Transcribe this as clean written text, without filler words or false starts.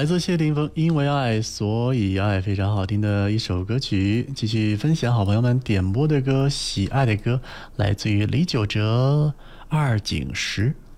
来自谢霆锋《因为爱所以爱》，非常好听的一首歌曲。继续分享好朋友们点播的歌，喜爱的歌，来自于李玖哲《二井石》。